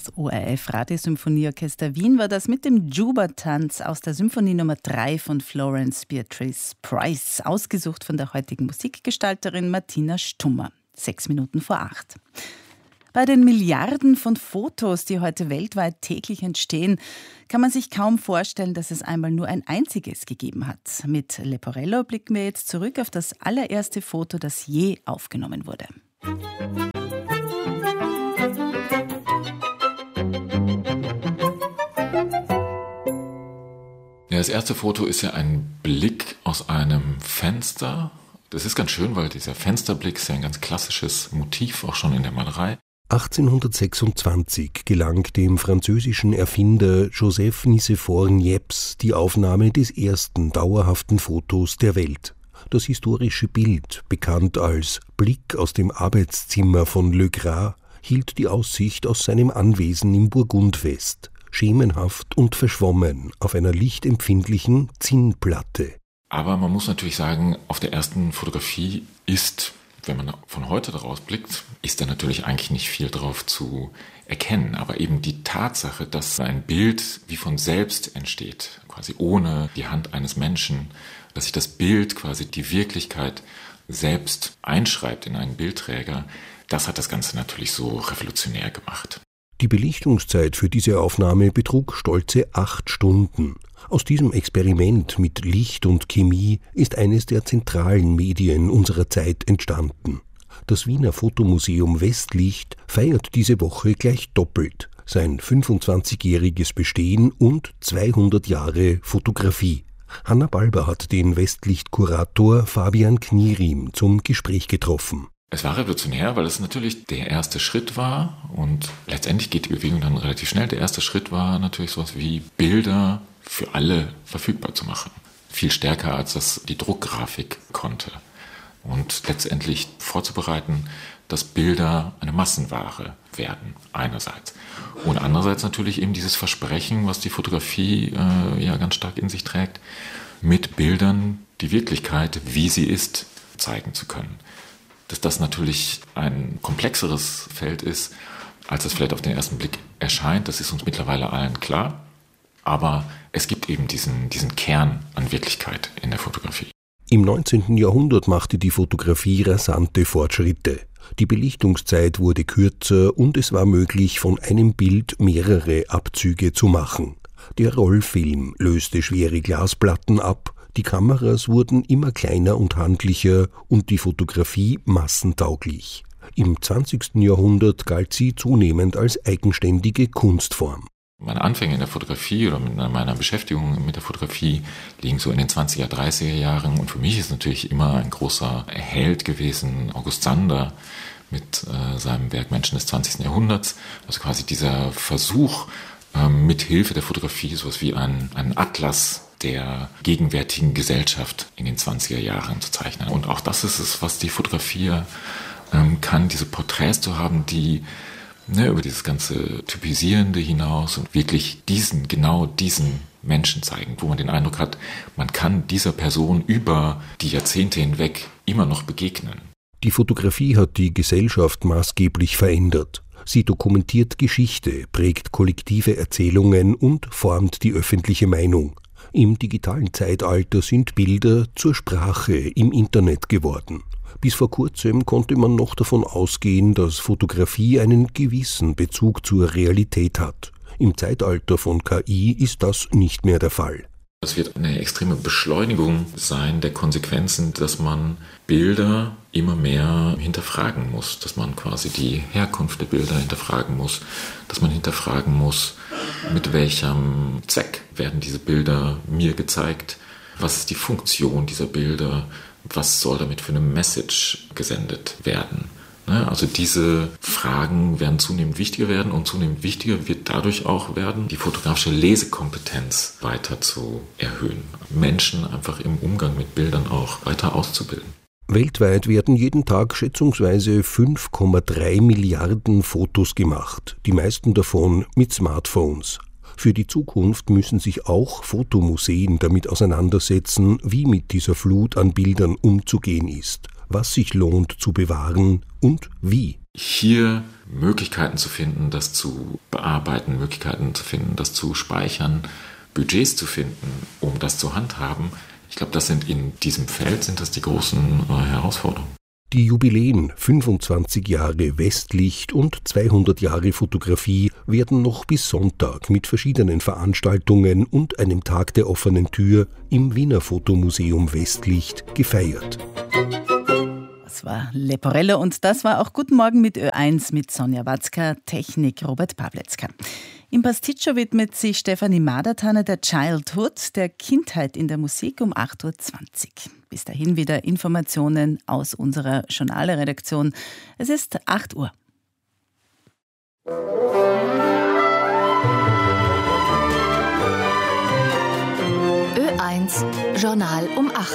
Das ORF Radiosymphonieorchester Wien war das mit dem Juba-Tanz aus der Symphonie Nummer 3 von Florence Beatrice Price, ausgesucht von der heutigen Musikgestalterin Martina Stummer. 7:06. Bei den Milliarden von Fotos, die heute weltweit täglich entstehen, kann man sich kaum vorstellen, dass es einmal nur ein einziges gegeben hat. Mit Leporello blicken wir jetzt zurück auf das allererste Foto, das je aufgenommen wurde. Ja, das erste Foto ist ja ein Blick aus einem Fenster. Das ist ganz schön, weil dieser Fensterblick ist ja ein ganz klassisches Motiv, auch schon in der Malerei. 1826 gelang dem französischen Erfinder Joseph Nicéphore Niepce die Aufnahme des ersten dauerhaften Fotos der Welt. Das historische Bild, bekannt als Blick aus dem Arbeitszimmer von Le Gras, hielt die Aussicht aus seinem Anwesen im Burgund fest, schemenhaft und verschwommen auf einer lichtempfindlichen Zinnplatte. Aber man muss natürlich sagen, auf der ersten Fotografie ist, wenn man von heute daraus blickt, ist da natürlich eigentlich nicht viel drauf zu erkennen. Aber eben die Tatsache, dass ein Bild wie von selbst entsteht, quasi ohne die Hand eines Menschen, dass sich das Bild quasi die Wirklichkeit selbst einschreibt in einen Bildträger, das hat das Ganze natürlich so revolutionär gemacht. Die Belichtungszeit für diese Aufnahme betrug stolze 8 Stunden. Aus diesem Experiment mit Licht und Chemie ist eines der zentralen Medien unserer Zeit entstanden. Das Wiener Fotomuseum Westlicht feiert diese Woche gleich doppelt: sein 25-jähriges Bestehen und 200 Jahre Fotografie. Hanna Balber hat den Westlicht-Kurator Fabian Knierim zum Gespräch getroffen. Es war revolutionär, weil es natürlich der erste Schritt war und letztendlich geht die Bewegung dann relativ schnell. Der erste Schritt war natürlich sowas wie Bilder für alle verfügbar zu machen. Viel stärker, als das die Druckgrafik konnte. Und letztendlich vorzubereiten, dass Bilder eine Massenware werden, einerseits. Und andererseits natürlich eben dieses Versprechen, was die Fotografie ja ganz stark in sich trägt, mit Bildern die Wirklichkeit, wie sie ist, zeigen zu können. Dass das natürlich ein komplexeres Feld ist, als es vielleicht auf den ersten Blick erscheint, das ist uns mittlerweile allen klar. Aber es gibt eben diesen Kern an Wirklichkeit in der Fotografie. Im 19. Jahrhundert machte die Fotografie rasante Fortschritte. Die Belichtungszeit wurde kürzer und es war möglich, von einem Bild mehrere Abzüge zu machen. Der Rollfilm löste schwere Glasplatten ab, die Kameras wurden immer kleiner und handlicher und die Fotografie massentauglich. Im 20. Jahrhundert galt sie zunehmend als eigenständige Kunstform. Meine Anfänge in der Fotografie oder mit meiner Beschäftigung mit der Fotografie liegen so in den 20er, 30er Jahren. Und für mich ist natürlich immer ein großer Held gewesen August Sander mit seinem Werk Menschen des 20. Jahrhunderts. Also quasi dieser Versuch, mit Hilfe der Fotografie sowas wie einen Atlas der gegenwärtigen Gesellschaft in den 20er Jahren zu zeichnen. Und auch das ist es, was die Fotografie kann, diese Porträts zu haben, die über dieses ganze Typisierende hinaus und wirklich genau diesen Menschen zeigen, wo man den Eindruck hat, man kann dieser Person über die Jahrzehnte hinweg immer noch begegnen. Die Fotografie hat die Gesellschaft maßgeblich verändert. Sie dokumentiert Geschichte, prägt kollektive Erzählungen und formt die öffentliche Meinung. Im digitalen Zeitalter sind Bilder zur Sprache im Internet geworden. Bis vor kurzem konnte man noch davon ausgehen, dass Fotografie einen gewissen Bezug zur Realität hat. Im Zeitalter von KI ist das nicht mehr der Fall. Es wird eine extreme Beschleunigung sein der Konsequenzen, dass man Bilder immer mehr hinterfragen muss, dass man quasi die Herkunft der Bilder hinterfragen muss, dass man hinterfragen muss, mit welchem Zweck werden diese Bilder mir gezeigt, was ist die Funktion dieser Bilder, was soll damit für eine Message gesendet werden. Also diese Fragen werden zunehmend wichtiger werden und zunehmend wichtiger wird dadurch auch werden, die fotografische Lesekompetenz weiter zu erhöhen. Menschen einfach im Umgang mit Bildern auch weiter auszubilden. Weltweit werden jeden Tag schätzungsweise 5,3 Milliarden Fotos gemacht, die meisten davon mit Smartphones. Für die Zukunft müssen sich auch Fotomuseen damit auseinandersetzen, wie mit dieser Flut an Bildern umzugehen ist, was sich lohnt zu bewahren und wie. hier Möglichkeiten zu finden, das zu bearbeiten, Möglichkeiten zu finden, das zu speichern, Budgets zu finden, um das zu handhaben. Ich glaube, das sind in diesem Feld die großen Herausforderungen. Die Jubiläen 25 Jahre Westlicht und 200 Jahre Fotografie werden noch bis Sonntag mit verschiedenen Veranstaltungen und einem Tag der offenen Tür im Wiener Fotomuseum Westlicht gefeiert. Das war Leporello und das war auch Guten Morgen mit Ö1 mit Sonja Watzka, Technik Robert Pawletzka. Im Pasticcio widmet sich Stefanie Madertanne der Childhood, der Kindheit in der Musik um 8.20 Uhr. Bis dahin wieder Informationen aus unserer Journale-Redaktion. Es ist 8 Uhr. Ö1 Journal um 8.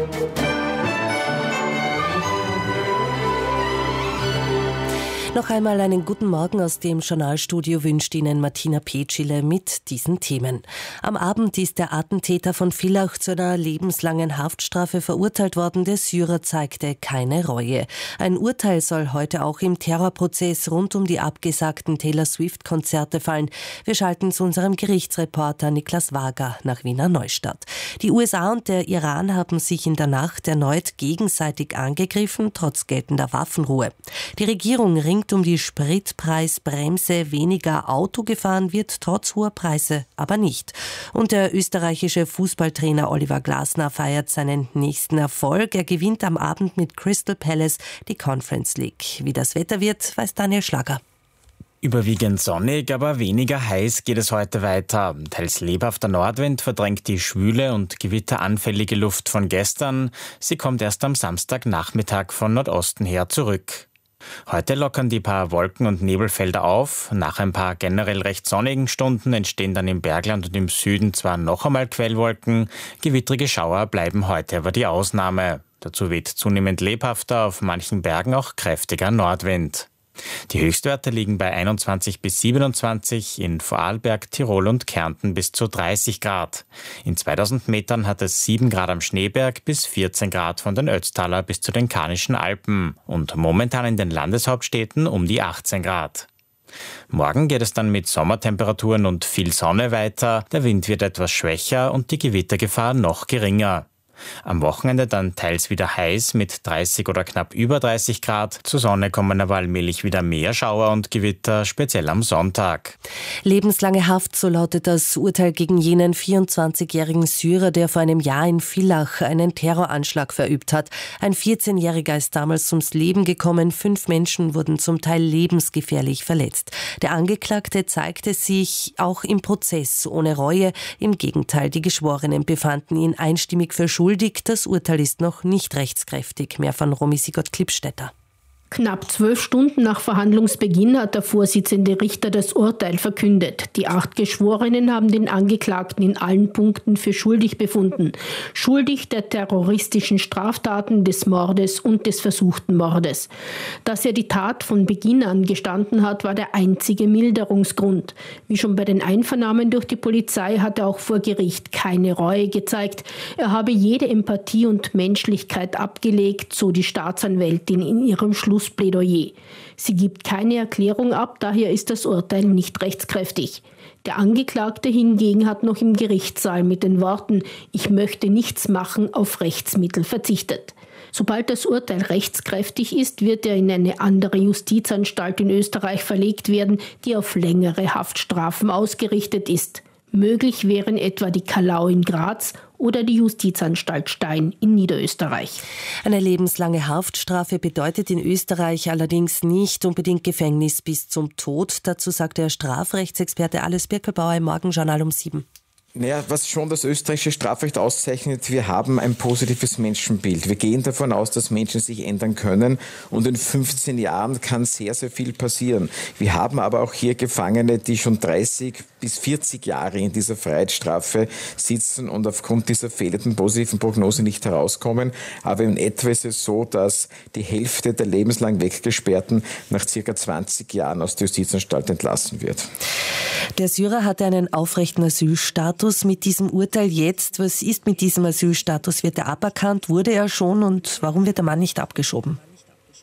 Noch einmal einen guten Morgen aus dem Journalstudio wünscht Ihnen Martina Petschile mit diesen Themen. Am Abend ist der Attentäter von Villach zu einer lebenslangen Haftstrafe verurteilt worden. Der Syrer zeigte keine Reue. Ein Urteil soll heute auch im Terrorprozess rund um die abgesagten Taylor Swift-Konzerte fallen. Wir schalten zu unserem Gerichtsreporter Niklas Wager nach Wiener Neustadt. Die USA und der Iran haben sich in der Nacht erneut gegenseitig angegriffen, trotz geltender Waffenruhe. Die Regierung ringt um die Spritpreisbremse, weniger Auto gefahren wird trotz hoher Preise aber nicht. Und der österreichische Fußballtrainer Oliver Glasner feiert seinen nächsten Erfolg. Er gewinnt am Abend mit Crystal Palace die Conference League. Wie das Wetter wird, weiß Daniel Schlager. Überwiegend sonnig, aber weniger heiß geht es heute weiter. Teils lebhafter Nordwind verdrängt die schwüle und gewitteranfällige Luft von gestern. Sie kommt erst am Samstagnachmittag von Nordosten her zurück. Heute lockern die paar Wolken- und Nebelfelder auf. Nach ein paar generell recht sonnigen Stunden entstehen dann im Bergland und im Süden zwar noch einmal Quellwolken, gewittrige Schauer bleiben heute aber die Ausnahme. Dazu weht zunehmend lebhafter, auf manchen Bergen auch kräftiger Nordwind. Die Höchstwerte liegen bei 21 bis 27, in Vorarlberg, Tirol und Kärnten bis zu 30 Grad. In 2000 Metern hat es 7 Grad am Schneeberg bis 14 Grad von den Ötztaler bis zu den Karnischen Alpen und momentan in den Landeshauptstädten um die 18 Grad. Morgen geht es dann mit Sommertemperaturen und viel Sonne weiter, der Wind wird etwas schwächer und die Gewittergefahr noch geringer. Am Wochenende dann teils wieder heiß mit 30 oder knapp über 30 Grad. Zur Sonne kommen aber allmählich wieder mehr Schauer und Gewitter, speziell am Sonntag. Lebenslange Haft, so lautet das Urteil gegen jenen 24-jährigen Syrer, der vor einem Jahr in Villach einen Terroranschlag verübt hat. Ein 14-Jähriger ist damals ums Leben gekommen. 5 Menschen wurden zum Teil lebensgefährlich verletzt. Der Angeklagte zeigte sich auch im Prozess ohne Reue. Im Gegenteil, die Geschworenen befanden ihn einstimmig für schuldig. Das Urteil ist noch nicht rechtskräftig. Mehr von Romy Sigurd-Klippstätter. Knapp 12 Stunden nach Verhandlungsbeginn hat der Vorsitzende Richter das Urteil verkündet. Die 8 Geschworenen haben den Angeklagten in allen Punkten für schuldig befunden. Schuldig der terroristischen Straftaten, des Mordes und des versuchten Mordes. Dass er die Tat von Beginn an gestanden hat, war der einzige Milderungsgrund. Wie schon bei den Einvernahmen durch die Polizei hat er auch vor Gericht keine Reue gezeigt. Er habe jede Empathie und Menschlichkeit abgelegt, so die Staatsanwältin in ihrem Schlussplädoyer. Sie gibt keine Erklärung ab, daher ist das Urteil nicht rechtskräftig. Der Angeklagte hingegen hat noch im Gerichtssaal mit den Worten „Ich möchte nichts machen" auf Rechtsmittel verzichtet. Sobald das Urteil rechtskräftig ist, wird er in eine andere Justizanstalt in Österreich verlegt werden, die auf längere Haftstrafen ausgerichtet ist. Möglich wären etwa die Kalau in Graz oder die Justizanstalt Stein in Niederösterreich. Eine lebenslange Haftstrafe bedeutet in Österreich allerdings nicht unbedingt Gefängnis bis zum Tod. Dazu sagt der Strafrechtsexperte Alois Birkelbauer im Morgenjournal um 7. Naja, was schon das österreichische Strafrecht auszeichnet, wir haben ein positives Menschenbild. Wir gehen davon aus, dass Menschen sich ändern können und in 15 Jahren kann sehr, sehr viel passieren. Wir haben aber auch hier Gefangene, die schon 30 bis 40 Jahre in dieser Freiheitsstrafe sitzen und aufgrund dieser fehlenden positiven Prognose nicht herauskommen. Aber in etwa ist es so, dass die Hälfte der lebenslang Weggesperrten nach circa 20 Jahren aus der Justizanstalt entlassen wird. Der Syrer hatte einen aufrechten Asylstatus mit diesem Urteil jetzt. Was ist mit diesem Asylstatus? Wird er aberkannt? Wurde er schon? Und warum wird der Mann nicht abgeschoben?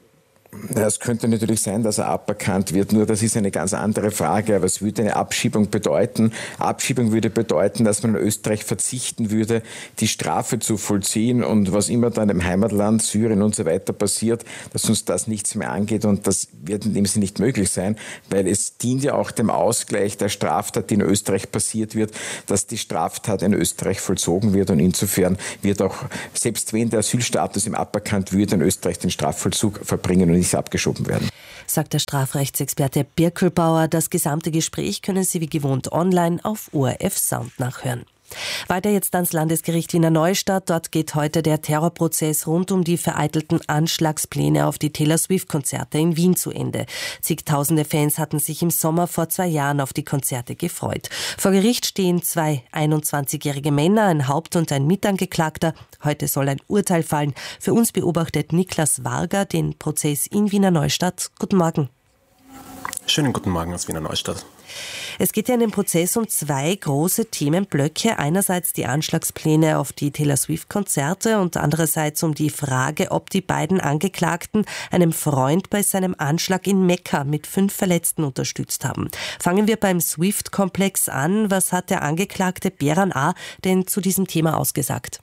Es könnte natürlich sein, dass er aberkannt wird, nur das ist eine ganz andere Frage. Aber es würde eine Abschiebung bedeuten. Abschiebung würde bedeuten, dass man in Österreich verzichten würde, die Strafe zu vollziehen und was immer dann im Heimatland, Syrien und so weiter passiert, dass uns das nichts mehr angeht und das wird in dem Sinne nicht möglich sein, weil es dient ja auch dem Ausgleich der Straftat, die in Österreich passiert wird, dass die Straftat in Österreich vollzogen wird und insofern wird auch, selbst wenn der Asylstatus ihm aberkannt würde, in Österreich den Strafvollzug verbringen und nicht abgeschoben werden. Sagt der Strafrechtsexperte Birkelbauer. Das gesamte Gespräch können Sie wie gewohnt online auf ORF Sound nachhören. Weiter jetzt ans Landesgericht Wiener Neustadt. Dort geht heute der Terrorprozess rund um die vereitelten Anschlagspläne auf die Taylor Swift-Konzerte in Wien zu Ende. Zigtausende Fans hatten sich im Sommer vor 2 Jahren auf die Konzerte gefreut. Vor Gericht stehen 2 21-jährige Männer, ein Haupt- und ein Mitangeklagter. Heute soll ein Urteil fallen. Für uns beobachtet Niklas Varga den Prozess in Wiener Neustadt. Guten Morgen. Schönen guten Morgen aus Wiener Neustadt. Es geht ja in dem Prozess um 2 große Themenblöcke. Einerseits die Anschlagspläne auf die Taylor Swift-Konzerte und andererseits um die Frage, ob die beiden Angeklagten einem Freund bei seinem Anschlag in Mekka mit 5 Verletzten unterstützt haben. Fangen wir beim Swift-Komplex an. Was hat der Angeklagte Beran A. denn zu diesem Thema ausgesagt?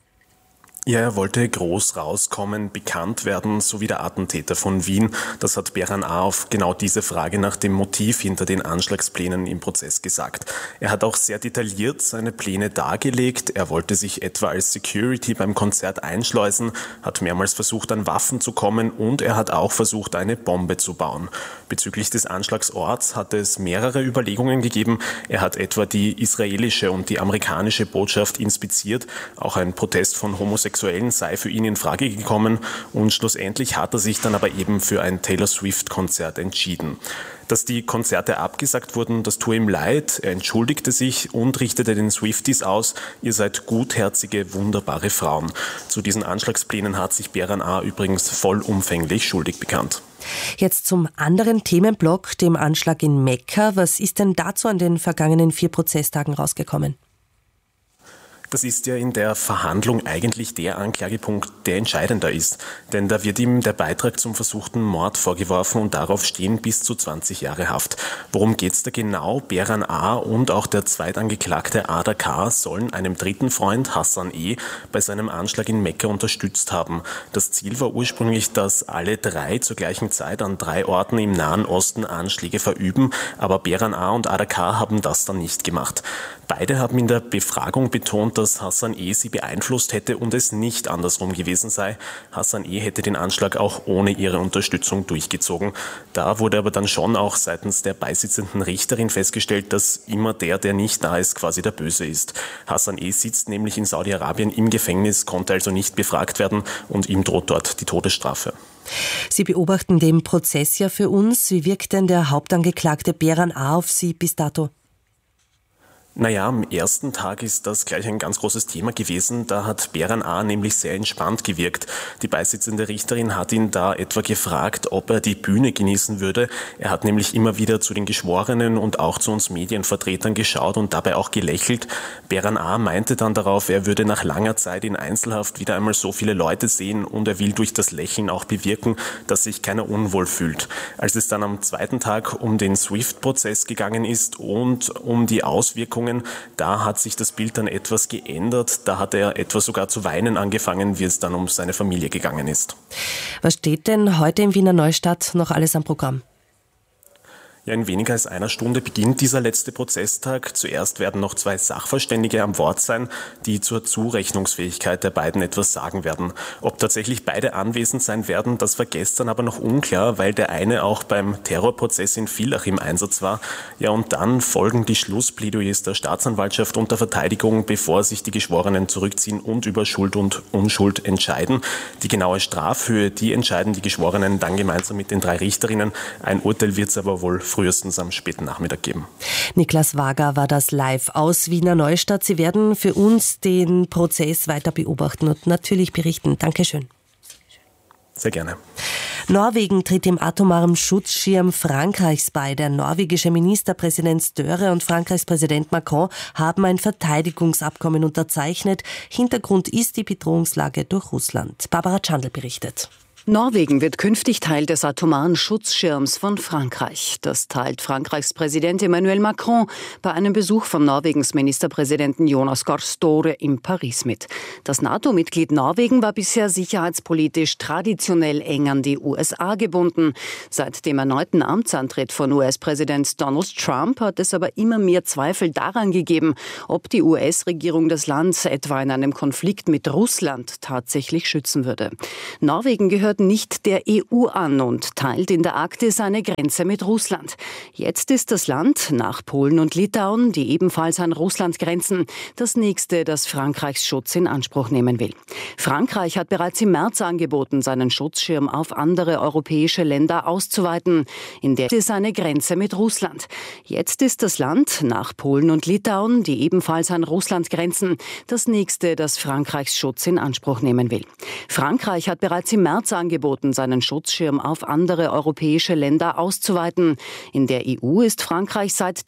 Ja, er wollte groß rauskommen, bekannt werden, so wie der Attentäter von Wien. Das hat Beran A. auf genau diese Frage nach dem Motiv hinter den Anschlagsplänen im Prozess gesagt. Er hat auch sehr detailliert seine Pläne dargelegt. Er wollte sich etwa als Security beim Konzert einschleusen, hat mehrmals versucht, an Waffen zu kommen und er hat auch versucht, eine Bombe zu bauen. Bezüglich des Anschlagsorts hat es mehrere Überlegungen gegeben. Er hat etwa die israelische und die amerikanische Botschaft inspiziert. Auch ein Protest von Homosexuellen sei für ihn in Frage gekommen und schlussendlich hat er sich dann aber eben für ein Taylor Swift-Konzert entschieden. Dass die Konzerte abgesagt wurden, das tue ihm leid. Er entschuldigte sich und richtete den Swifties aus: Ihr seid gutherzige, wunderbare Frauen. Zu diesen Anschlagsplänen hat sich Beran A. übrigens vollumfänglich schuldig bekannt. Jetzt zum anderen Themenblock, dem Anschlag in Mekka. Was ist denn dazu an den vergangenen 4 Prozesstagen rausgekommen? Das ist ja in der Verhandlung eigentlich der Anklagepunkt, der entscheidender ist. Denn da wird ihm der Beitrag zum versuchten Mord vorgeworfen und darauf stehen bis zu 20 Jahre Haft. Worum geht's da genau? Beran A. und auch der Zweitangeklagte Ada K. sollen einem dritten Freund, Hassan E., bei seinem Anschlag in Mekka unterstützt haben. Das Ziel war ursprünglich, dass alle 3 zur gleichen Zeit an 3 Orten im Nahen Osten Anschläge verüben, aber Beran A. und Ada K. haben das dann nicht gemacht. Beide haben in der Befragung betont, dass Hassan E. sie beeinflusst hätte und es nicht andersrum gewesen sei. Hassan E. hätte den Anschlag auch ohne ihre Unterstützung durchgezogen. Da wurde aber dann schon auch seitens der beisitzenden Richterin festgestellt, dass immer der nicht da ist, quasi der Böse ist. Hassan E. sitzt nämlich in Saudi-Arabien im Gefängnis, konnte also nicht befragt werden und ihm droht dort die Todesstrafe. Sie beobachten den Prozess ja für uns. Wie wirkt denn der Hauptangeklagte Beran A. auf Sie bis dato? Naja, am ersten Tag ist das gleich ein ganz großes Thema gewesen. Da hat Beran A. nämlich sehr entspannt gewirkt. Die beisitzende Richterin hat ihn da etwa gefragt, ob er die Bühne genießen würde. Er hat nämlich immer wieder zu den Geschworenen und auch zu uns Medienvertretern geschaut und dabei auch gelächelt. Beran A. meinte dann darauf, er würde nach langer Zeit in Einzelhaft wieder einmal so viele Leute sehen und er will durch das Lächeln auch bewirken, dass sich keiner unwohl fühlt. Als es dann am zweiten Tag um den Swift-Prozess gegangen ist und um die Auswirkungen, da hat sich das Bild dann etwas geändert. Da hat er etwa sogar zu weinen angefangen, wie es dann um seine Familie gegangen ist. Was steht denn heute in Wiener Neustadt noch alles am Programm? Ja, in weniger als einer Stunde beginnt dieser letzte Prozesstag. Zuerst werden noch 2 Sachverständige am Wort sein, die zur Zurechnungsfähigkeit der beiden etwas sagen werden. Ob tatsächlich beide anwesend sein werden, das war gestern aber noch unklar, weil der eine auch beim Terrorprozess in Villach im Einsatz war. Ja, und dann folgen die Schlussplädoyers der Staatsanwaltschaft und der Verteidigung, bevor sich die Geschworenen zurückziehen und über Schuld und Unschuld entscheiden. Die genaue Strafhöhe, die entscheiden die Geschworenen dann gemeinsam mit den 3 Richterinnen. Ein Urteil wird es aber wohl frühestens am späten Nachmittag geben. Niklas Varga war das live aus Wiener Neustadt. Sie werden für uns den Prozess weiter beobachten und natürlich berichten. Dankeschön. Sehr gerne. Norwegen tritt dem atomaren Schutzschirm Frankreichs bei. Der norwegische Ministerpräsident Støre und Frankreichs Präsident Macron haben ein Verteidigungsabkommen unterzeichnet. Hintergrund ist die Bedrohungslage durch Russland. Barbara Tschandl berichtet. Norwegen wird künftig Teil des atomaren Schutzschirms von Frankreich. Das teilt Frankreichs Präsident Emmanuel Macron bei einem Besuch von Norwegens Ministerpräsidenten Jonas Gahr Støre in Paris mit. Das NATO-Mitglied Norwegen war bisher sicherheitspolitisch traditionell eng an die USA gebunden. Seit dem erneuten Amtsantritt von US-Präsident Donald Trump hat es aber immer mehr Zweifel daran gegeben, ob die US-Regierung das Land etwa in einem Konflikt mit Russland tatsächlich schützen würde. Norwegen gehört nicht der EU an und teilt in der Arktis eine Grenze mit Russland. Jetzt ist das Land, nach Polen und Litauen, die ebenfalls an Russland grenzen, das nächste, das Frankreichs Schutz in Anspruch nehmen will. Frankreich hat bereits im März angeboten, seinen Schutzschirm auf andere europäische Länder auszuweiten. In der ist eine Grenze mit Russland. Jetzt ist das Land, nach Polen und Litauen, die ebenfalls an Russland grenzen, das nächste, das Frankreichs Schutz in Anspruch nehmen will. Frankreich hat bereits im März angeboten, seinen Schutzschirm auf andere europäische Länder auszuweiten. In der EU ist Frankreich seit